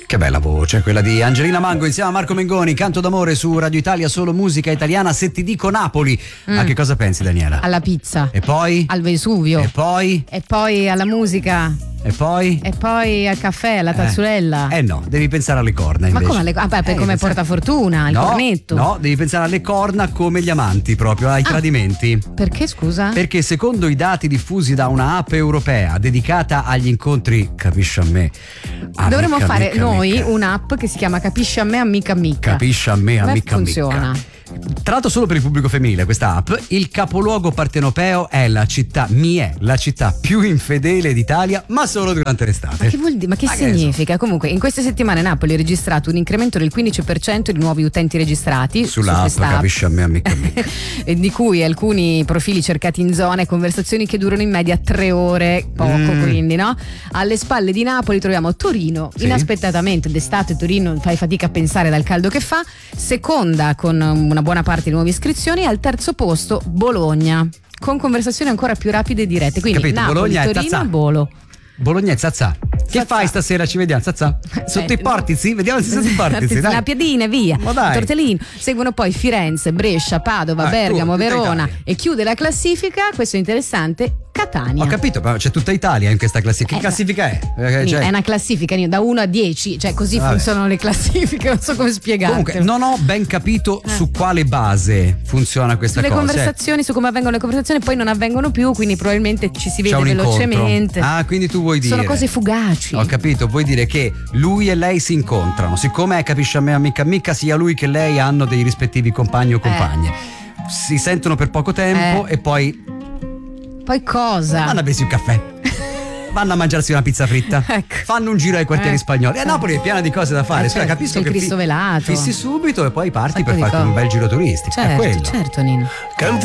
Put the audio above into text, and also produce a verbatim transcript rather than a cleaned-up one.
Che bella voce, quella di Angelina Mango insieme a Marco Mengoni, Canto d'amore su Radio Italia, solo musica italiana. Se ti dico Napoli, mm. a che cosa pensi, Daniela? Alla pizza. E poi? Al Vesuvio. E poi? E poi alla musica. E poi? E poi al caffè, alla tazzurella. Eh, eh no, devi pensare alle corna invece. Ma come alle corna? Ah, beh, eh, come pensare... portafortuna, il no, cornetto. No, devi pensare alle corna come gli amanti, proprio ai ah, tradimenti. Perché, scusa? Perché secondo i dati diffusi da una app europea dedicata agli incontri, capisci a me, amica, dovremmo fare amica, noi amica. un'app che si chiama Capisci a me, amica amica. Capisci a me, come amica funziona? amica. Tra l'altro solo per il pubblico femminile questa app. Il capoluogo partenopeo è la città, mi è la città più infedele d'Italia, ma solo durante l'estate. Ma che vuol dire? Ma che ma significa? Che Comunque in queste settimane Napoli ha registrato un incremento del quindici per cento di nuovi utenti registrati sulla su app, capisci a me, amica amica. di cui alcuni profili cercati in zone, conversazioni che durano in media tre ore, poco mm. quindi, no? Alle spalle di Napoli troviamo Torino, sì. Inaspettatamente d'estate Torino fai fatica a pensare dal caldo che fa, seconda con una buona parte di nuove iscrizioni, e al terzo posto Bologna con conversazioni ancora più rapide e dirette, quindi capito, Napoli, Bologna Torino, Bolo. Bologna e Zazà. Che Zazà. fai stasera? Ci vediamo, Zazà? Sotto eh, i portici? No. Vediamo se sotto i portici, dai. La piadina, via. Tortellini. Seguono poi Firenze, Brescia, Padova, ah, Bergamo, tu, Verona e chiude la classifica, questo è interessante, Catania. Ho capito, ma c'è tutta Italia in questa classifica. Che eh, classifica è? Eh, cioè... È una classifica da uno a dieci, cioè così Vabbè. funzionano le classifiche, non so come spiegarlo. Comunque, non ho ben capito eh. su quale base funziona questa Sulle cosa. Le conversazioni, su come avvengono le conversazioni, poi non avvengono più, quindi probabilmente ci si vede C'è un velocemente. Incontro. Ah, quindi tu vuoi dire. Sono cose fugaci. Ho capito, vuoi dire che lui e lei si incontrano, siccome capisci a me, amica amica, sia lui che lei hanno dei rispettivi compagni o compagne. Eh. Si sentono per poco tempo eh. e poi. Poi cosa? Vanno a bersi un caffè. Vanno a mangiarsi una pizza fritta. Ecco. Fanno un giro ai quartieri eh. spagnoli. E Napoli è piena di cose da fare. Eh, certo. Cioè, capisco c'è che il Cristo fi- velato. fissi subito e poi parti Sacco per farti un bel giro turistico. Certo, è quello. certo, Nino.